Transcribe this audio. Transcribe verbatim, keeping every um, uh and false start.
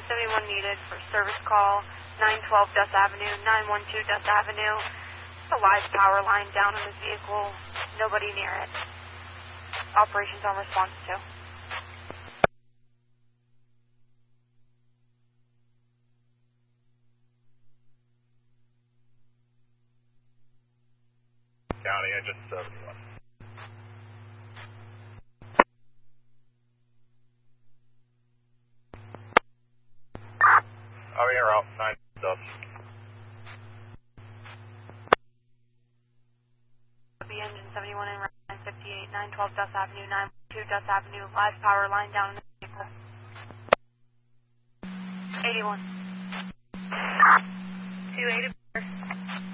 seventy-one needed for service call, nine twelve Dust Avenue, nine one two Dust Avenue. A live power line down in this vehicle, nobody near it. Operations on response to. County, engine seventy-one. Oh, yeah, route nine Dust. The engine seventy-one in nine fifty-eight, nine twelve Dust Avenue, nine one two Dust Avenue, live power line down in the vehicle. eighty-one. two eighty-four.